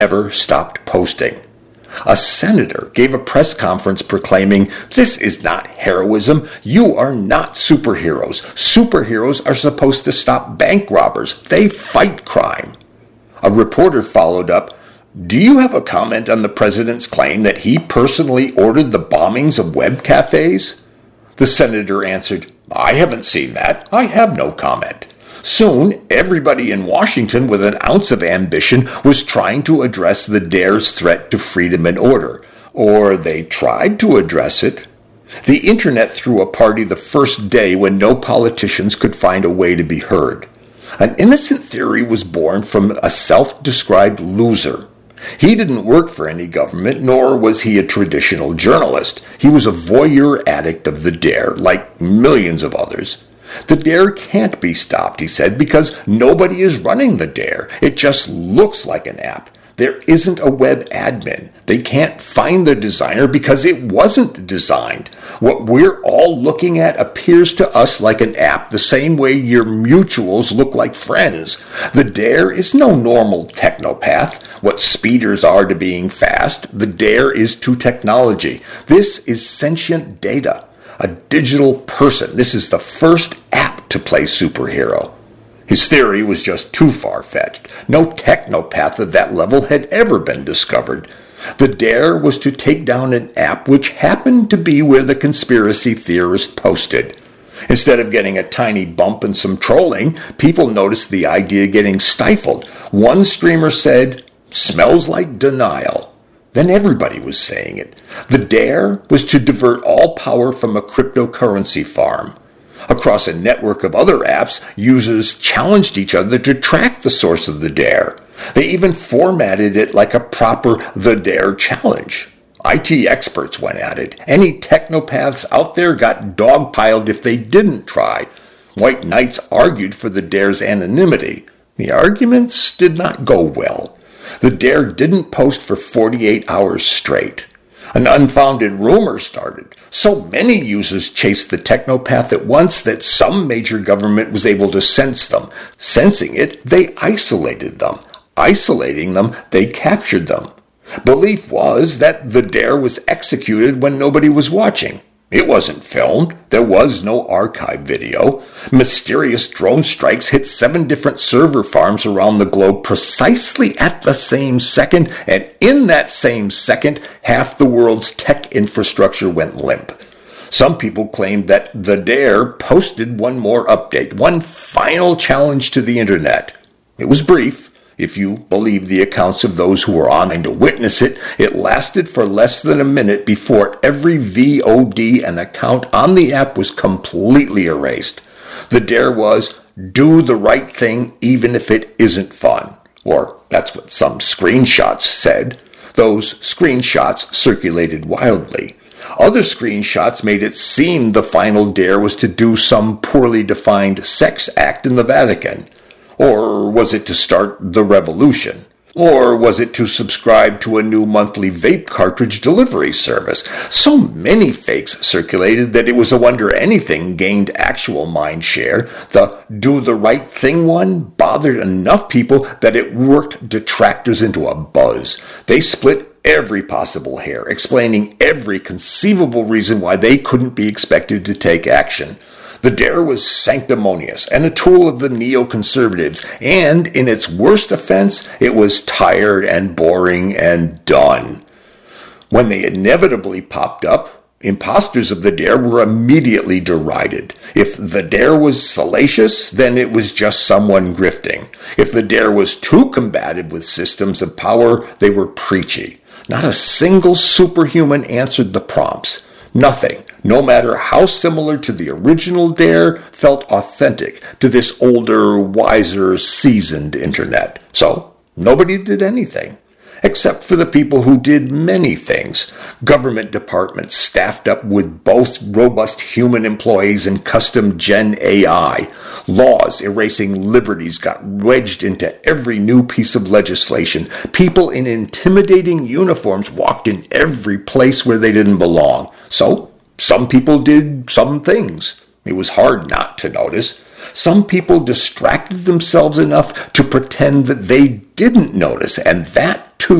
never stopped posting. A senator gave a press conference proclaiming, "This is not heroism. You are not superheroes. Superheroes are supposed to stop bank robbers. They fight crime." A reporter followed up, "Do you have a comment on the president's claim that he personally ordered the bombings of web cafes?" The senator answered, "I haven't seen that. I have no comment." Soon, everybody in Washington with an ounce of ambition was trying to address the dare's threat to freedom and order. Or they tried to address it. The internet threw a party the first day when no politicians could find a way to be heard. An innocent theory was born from a self-described loser. He didn't work for any government, nor was he a traditional journalist. He was a voyeur addict of the dare, like millions of others. The dare can't be stopped, he said, because nobody is running the dare. It just looks like an app. There isn't a web admin. They can't find the designer because it wasn't designed. What we're all looking at appears to us like an app, the same way your mutuals look like friends. The dare is no normal technopath. What speeders are to being fast, the dare is to technology. This is sentient data. A digital person. This is the first app to play superhero. His theory was just too far-fetched. No technopath of that level had ever been discovered. The dare was to take down an app which happened to be where the conspiracy theorist posted. Instead of getting a tiny bump and some trolling, people noticed the idea getting stifled. One streamer said, "Smells like denial." Then everybody was saying it. The dare was to divert all power from a cryptocurrency farm. Across a network of other apps, users challenged each other to track the source of the dare. They even formatted it like a proper The Dare challenge. IT experts went at it. Any technopaths out there got dogpiled if they didn't try. White knights argued for the dare's anonymity. The arguments did not go well. The dare didn't post for 48 hours straight. An unfounded rumor started. So many users chased the technopath at once that some major government was able to sense them. Sensing it, they isolated them. Isolating them, they captured them. Belief was that the dare was executed when nobody was watching. It wasn't filmed. There was no archive video. Mysterious drone strikes hit 7 different server farms around the globe precisely at the same second, and in that same second, half the world's tech infrastructure went limp. Some people claimed that the dare posted one more update, one final challenge to the internet. It was brief. If you believe the accounts of those who were on to witness it, it lasted for less than a minute before every VOD and account on the app was completely erased. The dare was, do the right thing even if it isn't fun. Or that's what some screenshots said. Those screenshots circulated wildly. Other screenshots made it seem the final dare was to do some poorly defined sex act in the Vatican. Or was it to start the revolution? Or was it to subscribe to a new monthly vape cartridge delivery service? So many fakes circulated that it was a wonder anything gained actual mind share. The do the right thing one bothered enough people that it worked detractors into a buzz. They split every possible hair, explaining every conceivable reason why they couldn't be expected to take action. The dare was sanctimonious and a tool of the neoconservatives, and in its worst offense, it was tired and boring and done. When they inevitably popped up, imposters of the dare were immediately derided. If the dare was salacious, then it was just someone grifting. If the dare was too combative with systems of power, they were preachy. Not a single superhuman answered the prompts. Nothing, no matter how similar to the original dare, felt authentic to this older, wiser, seasoned internet. So, nobody did anything. Except for the people who did many things. Government departments staffed up with both robust human employees and custom Gen AI. Laws erasing liberties got wedged into every new piece of legislation. People in intimidating uniforms walked in every place where they didn't belong. So, some people did some things. It was hard not to notice. Some people distracted themselves enough to pretend that they didn't notice, and that too